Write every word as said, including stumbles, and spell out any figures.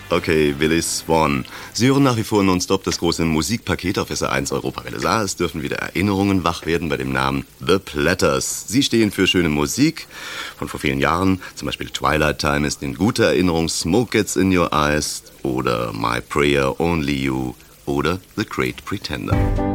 Okay, Billy Swan. Sie hören nach wie vor nonstop das große Musikpaket auf S R eins Europawelle Saar. Es dürfen wieder Erinnerungen wach werden bei dem Namen The Platters. Sie stehen für schöne Musik von vor vielen Jahren. Zum Beispiel Twilight Time ist in guter Erinnerung, Smoke Gets in Your Eyes oder My Prayer, Only You oder The Great Pretender.